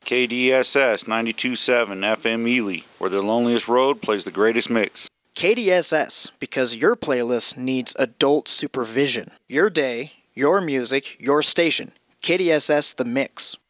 KDSS 92.7 FM Ely, where the loneliest road plays the greatest mix. KDSS, because your playlist needs adult supervision. Your day, your music, your station. KDSS The Mix.